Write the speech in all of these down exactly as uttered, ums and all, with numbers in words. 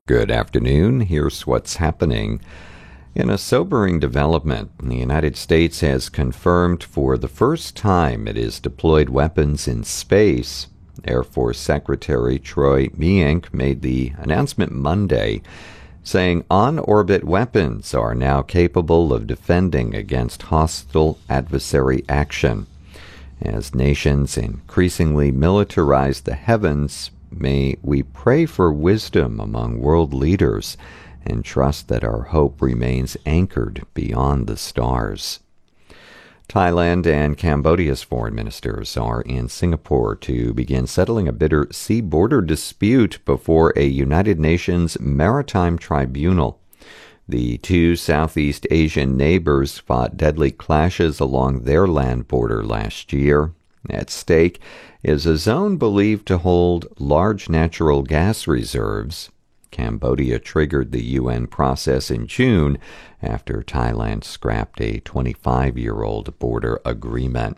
Good afternoon. Here's what's happening. In a sobering development, the United States has confirmed for the first time it has deployed weapons in space. Air Force Secretary Troy Meehank made the announcement Monday, saying on-orbit weapons are now capable of defending against hostile adversary action. As nations increasingly militarize the heavens, may we pray for wisdom among world leaders and trust that our hope remains anchored beyond the stars. Thailand and Cambodia's foreign ministers are in Singapore to begin settling a bitter sea border dispute before a United Nations Maritime Tribunal. The two Southeast Asian neighbors fought deadly clashes along their land border last year. At stake is a zone believed to hold large natural gas reserves. Cambodia triggered the U N process in June after Thailand scrapped a twenty-five-year-old border agreement.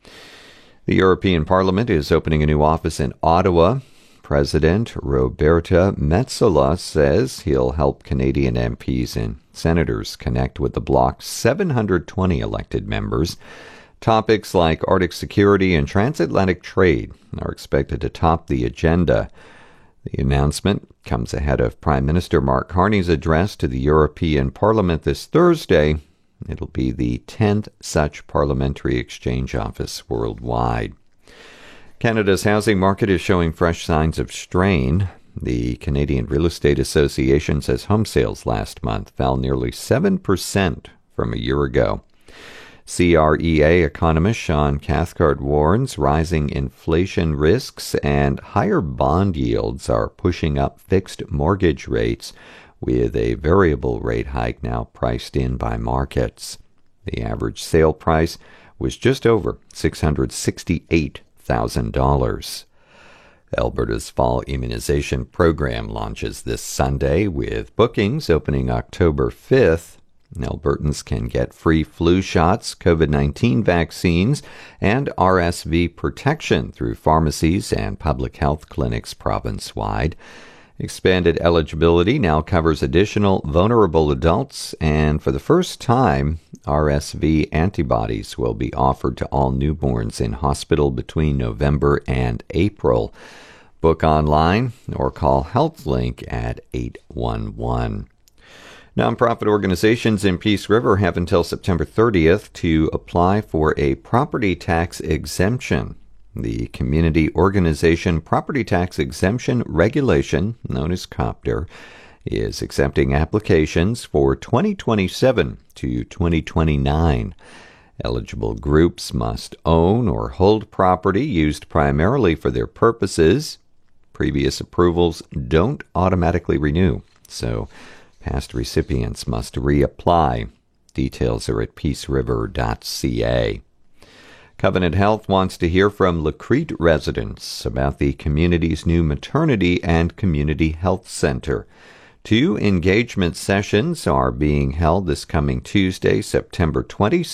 The European Parliament is opening a new office in Ottawa. President Roberta Metsola says he'll help Canadian M Ps and senators connect with the bloc's seven hundred twenty elected members. Topics like Arctic security and transatlantic trade are expected to top the agenda. The announcement comes ahead of Prime Minister Mark Carney's address to the European Parliament this Thursday. It'll be the tenth such parliamentary exchange office worldwide. Canada's housing market is showing fresh signs of strain. The Canadian Real Estate Association says home sales last month fell nearly seven percent from a year ago. C R E A economist Sean Cathcart warns rising inflation risks and higher bond yields are pushing up fixed mortgage rates, with a variable rate hike now priced in by markets. The average sale price was just over six hundred sixty-eight thousand dollars. Alberta's fall immunization program launches this Sunday, with bookings opening October fifth. Albertans can get free flu shots, COVID nineteen vaccines, and R S V protection through pharmacies and public health clinics province-wide. Expanded eligibility now covers additional vulnerable adults, and for the first time, R S V antibodies will be offered to all newborns in hospital between November and April. Book online or call HealthLink at eight one one. Nonprofit organizations in Peace River have until September thirtieth to apply for a property tax exemption. The Community Organization Property Tax Exemption Regulation, known as COPTR, is accepting applications for twenty twenty-seven to twenty twenty-nine. Eligible groups must own or hold property used primarily for their purposes. Previous approvals don't automatically renew, so past recipients must reapply. Details are at peace river dot c a. Covenant Health wants to hear from Lacrete residents about the community's new maternity and community health center. Two engagement sessions are being held this coming Tuesday, September twentieth.